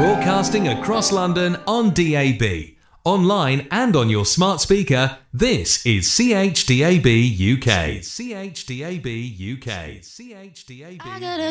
Broadcasting across London on DAB, online and on your smart speaker, this is CHDAB UK. CHDAB UK. CHDAB UK.